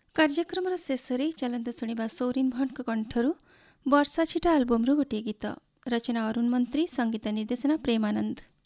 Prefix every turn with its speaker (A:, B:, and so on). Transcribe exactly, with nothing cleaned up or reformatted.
A: କାର୍ଯ୍ୟକ୍ରମର ଶେଷରେ ଚାଲନ୍ତୁ ଶୁଣିବା ସୌରିନ୍ ଭଟ୍ଟଙ୍କ କଣ୍ଠରୁ ବର୍ଷା ଛିଟା ଆଲବମ୍ରୁ ଗୋଟିଏ ଗୀତ। ରଚନା ଅରୁଣ ମନ୍ତ୍ରୀ, ସଙ୍ଗୀତ ନିର୍ଦ୍ଦେଶନା ପ୍ରେମାନନ୍ଦ।